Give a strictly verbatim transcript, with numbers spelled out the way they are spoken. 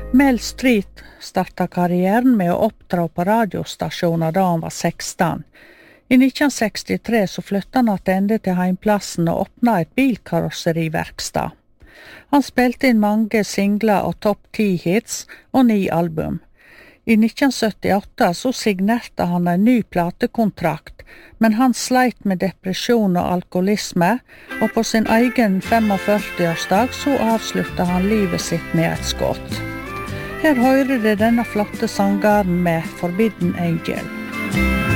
Mel Street startet karrieren med å oppdra på radiostasjoner da han var seksten. I nitten sekstitre så flyttet han tilbake til heimplassen og åpnet et bilkarosseriverkstad. Han spilte inn mange singler og topp ti hits og ni album. I nitten syttiåtte så signerte han en ny platekontrakt, men han sleit med depresjon og alkoholisme, og på sin egen femogførtiårsdag så avsluttet han livet sitt med et skudd. Her hører det denne flotte sangeren med Forbidden Angel.